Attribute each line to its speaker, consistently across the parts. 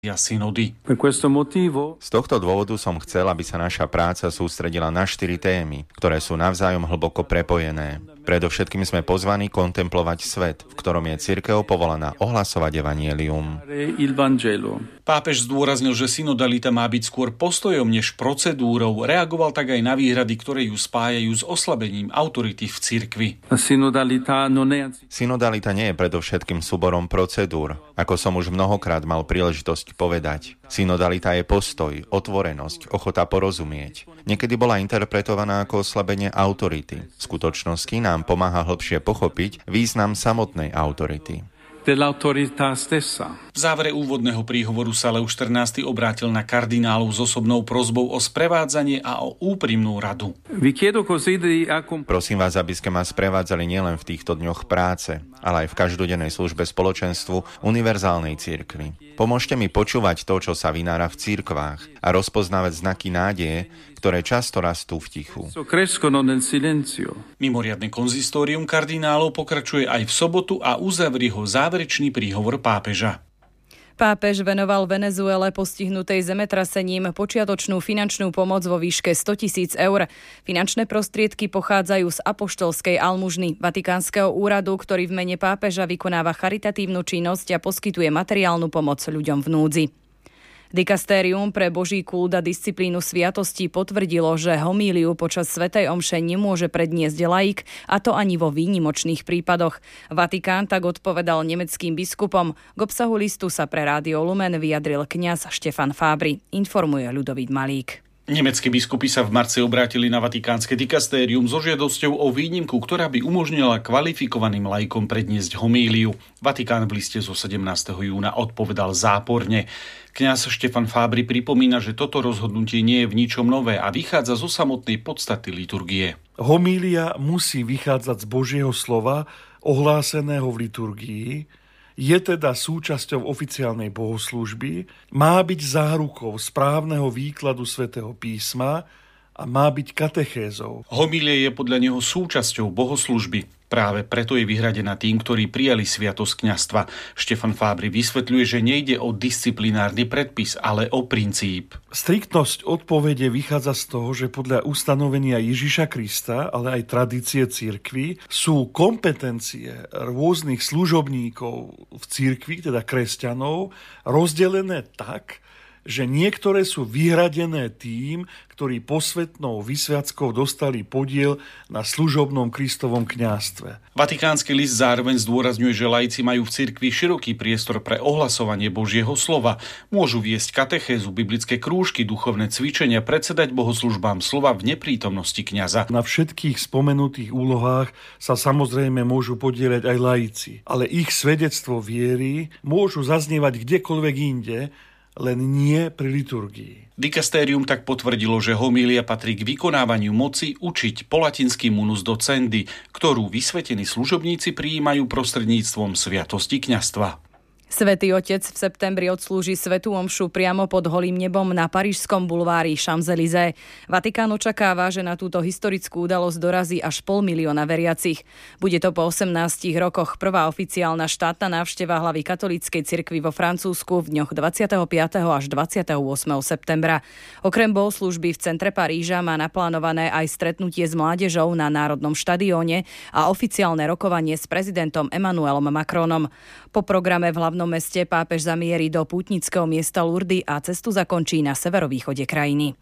Speaker 1: synody.
Speaker 2: Z tohto dôvodu som chcel, aby sa naša práca sústredila na 4 témy, ktoré sú navzájom hlboko prepojené. Predovšetkým sme pozvaní kontemplovať svet, v ktorom je cirkev povolaná ohlasovať evanjelium.
Speaker 1: Pápež zdôraznil, že synodalita má byť skôr postojom než procedúrou. Reagoval tak aj na výhrady, ktoré ju spájajú s oslabením autority v cirkvi.
Speaker 2: Synodalita nie je predovšetkým súborom procedúr. Ako som už mnohokrát mal príležitosť povedať, synodalita je postoj, otvorenosť, ochota porozumieť. Niekedy bola interpretovaná ako oslabenie autority. V skutočnosti nám pomáha hlbšie pochopiť význam samotnej autority.
Speaker 1: V závere úvodného príhovoru sa Leus XIV obrátil na kardinálov s osobnou prosbou o sprevádzanie a o úprimnú radu.
Speaker 2: Prosím vás, aby ste ma sprevádzali nielen v týchto dňoch práce, ale aj v každodennej službe spoločenstvu univerzálnej cirkvi. Pomôžte mi počúvať to, čo sa vynára v cirkvách a rozpoznávať znaky nádeje, ktoré často rastú v tichu.
Speaker 1: Mimoriadne konzistórium kardinálov pokračuje aj v sobotu a uzavrie ho záverečný príhovor pápeža.
Speaker 3: Pápež venoval Venezuele postihnutej zemetrasením počiatočnú finančnú pomoc vo výške 100 000 eur. Finančné prostriedky pochádzajú z apoštolskej almužny Vatikánskeho úradu, ktorý v mene pápeža vykonáva charitatívnu činnosť a poskytuje materiálnu pomoc ľuďom v núdzi. Dikastérium pre Boží kult a disciplínu sviatostí potvrdilo, že homíliu počas svätej omše nemôže predniesť laik, a to ani vo výnimočných prípadoch. Vatikán tak odpovedal nemeckým biskupom. K obsahu listu sa pre Rádio Lumen vyjadril kňaz Štefan Fábri, informuje Ľudovít Malík.
Speaker 1: Nemeckí biskupy sa v marci obrátili na vatikánske dikastérium so žiadosťou o výnimku, ktorá by umožnila kvalifikovaným laikom predniesť homíliu. Vatikán v liste zo 17. júna odpovedal záporne. Kňaz Štefan Fábri pripomína, že toto rozhodnutie nie je v ničom nové a vychádza zo samotnej podstaty liturgie.
Speaker 4: Homília musí vychádzať z Božieho slova, ohláseného v liturgii, je teda súčasťou oficiálnej bohoslúžby, má byť zárukou správneho výkladu svätého písma a má byť katechézou.
Speaker 1: Homília je podľa neho súčasťou bohoslúžby. Práve preto je vyhradená tým, ktorí prijali sviatosť kňazstva. Štefan Fábri vysvetľuje, že nejde o disciplinárny predpis, ale o princíp.
Speaker 4: Striktnosť odpovede vychádza z toho, že podľa ustanovenia Ježiša Krista, ale aj tradície cirkvi, sú kompetencie rôznych služobníkov v cirkvi, teda kresťanov, rozdelené tak, že niektoré sú vyhradené tým, ktorí posvätnou vysviackou dostali podiel na služobnom Kristovom kňazstve.
Speaker 1: Vatikánsky list zároveň zdôrazňuje, že laici majú v cirkvi široký priestor pre ohlasovanie Božieho slova. Môžu viesť katechézu, biblické krúžky, duchovné cvičenia, predsedať bohoslužbám slova v neprítomnosti kňaza.
Speaker 4: Na všetkých spomenutých úlohách sa samozrejme môžu podieľať aj laici, ale ich svedectvo viery môžu zaznievať kdekoľvek inde, len nie pri liturgii.
Speaker 1: Dikastérium tak potvrdilo, že homília patrí k vykonávaniu moci učiť po latinsky munus docendi, ktorú vysvetení služobníci prijímajú prostredníctvom sviatosti kňazstva.
Speaker 3: Svätý Otec v septembri odslúži svätú omšu priamo pod holým nebom na parížskom bulvári Champs-Élysées. Vatikán očakáva, že na túto historickú udalosť dorazí až 500 000 veriacich. Bude to po 18 rokoch prvá oficiálna štátna návšteva hlavy katolíckej cirkvi vo Francúzsku v dňoch 25. až 28. septembra. Okrem bohoslúžby v centre Paríža má naplánované aj stretnutie s mládežou na Národnom štadióne a oficiálne rokovanie s prezidentom Emmanuelom Macronom. Po programe v hlavnom meste pápež zamierí do pútnického miesta Lourdes a cestu zakončí na severovýchode krajiny.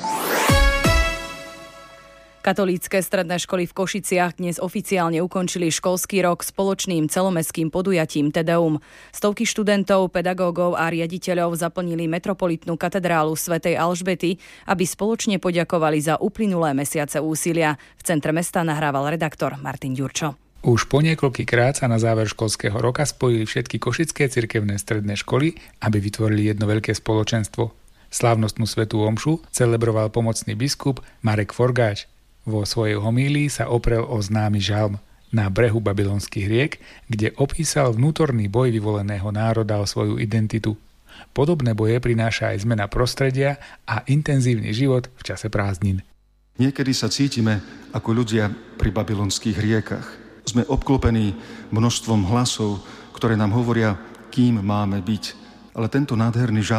Speaker 3: Katolícke stredné školy v Košiciach dnes oficiálne ukončili školský rok spoločným celomestským podujatím Te Deum. Stovky študentov, pedagógov a riaditeľov zaplnili metropolitnú katedrálu svätej Alžbety, aby spoločne poďakovali za uplynulé mesiace úsilia. V centre mesta nahrával redaktor Martin Ďurčo.
Speaker 5: Už po niekoľkýkrát sa na záver školského roka spojili všetky košické cirkevné stredné školy, aby vytvorili jedno veľké spoločenstvo. Slávnostnú svätú omšu celebroval pomocný biskup Marek Forgáč. Vo svojej homílii sa oprel o známy žalm Na brehu babylonských riek, kde opísal vnútorný boj vyvoleného národa o svoju identitu. Podobné boje prináša aj zmena prostredia a intenzívny život v čase prázdnin.
Speaker 6: Niekedy sa cítime ako ľudia pri babylonských riekach. Sme obklopení množstvom hlasov, ktoré nám hovoria, kým máme byť, ale tento nádherný